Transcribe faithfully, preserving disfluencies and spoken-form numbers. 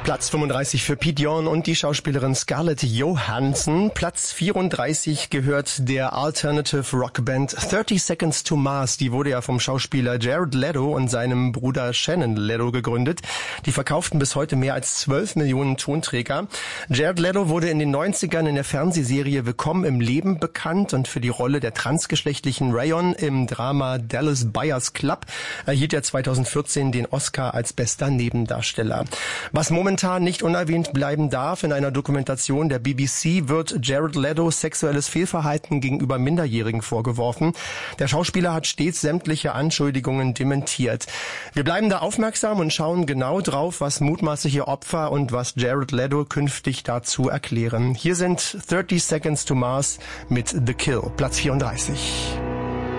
Platz fünfunddreißig für Pete Yorn und die Schauspielerin Scarlett Johansson. Platz vierunddreißig gehört der Alternative Rockband thirty Seconds to Mars. Die wurde ja vom Schauspieler Jared Leto und seinem Bruder Shannon Leto gegründet. Die verkauften bis heute mehr als zwölf Millionen Tonträger. Jared Leto wurde in den neunzigern in der Fernsehserie Willkommen im Leben bekannt und für die Rolle der transgeschlechtlichen Rayon im Drama Dallas Buyers Club erhielt er zweitausendvierzehn den Oscar als bester Nebendarsteller. Was momentan nicht unerwähnt bleiben darf: in einer Dokumentation der B B C wird Jared Leto sexuelles Fehlverhalten gegenüber Minderjährigen vorgeworfen. Der Schauspieler hat stets sämtliche Anschuldigungen dementiert. Wir bleiben da aufmerksam und schauen genau drauf, was mutmaßliche Opfer und was Jared Leto künftig dazu erklären. Hier sind thirty Seconds to Mars mit The Kill, Platz vierunddreißig.